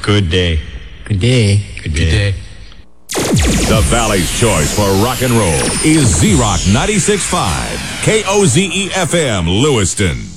Good day. Good day. Good day. The Valley's choice for rock and roll is Z-Rock 96.5, KOZE FM, Lewiston.